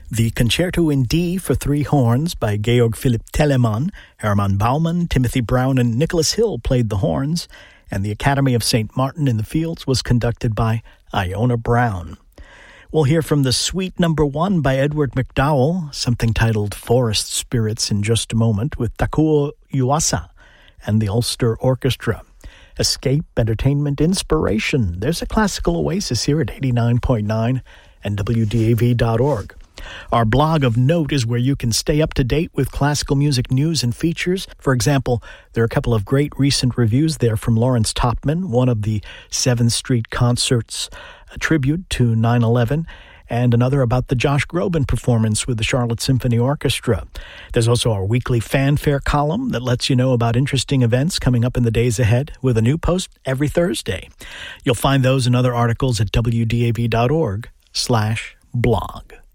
The Concerto in D for three horns by Georg Philipp Telemann, Hermann Baumann, Timothy Brown, and Nicholas Hill played the horns, and the Academy of St. Martin in the Fields was conducted by Iona Brown. We'll hear from the Suite No. 1 by Edward McDowell, something titled Forest Spirits, in just a moment, with Takuo Yuasa and the Ulster Orchestra. Escape, entertainment, inspiration. There's a classical oasis here at 89.9 and WDAV.org. Our blog of note is where you can stay up to date with classical music news and features. For example, there are a couple of great recent reviews there from Lawrence Topman, one of the 7th Street Concerts, a tribute to 9/11, and another about the Josh Groban performance with the Charlotte Symphony Orchestra. There's also our weekly fanfare column that lets you know about interesting events coming up in the days ahead, with a new post every Thursday. You'll find those and other articles at WDAV.org/blog.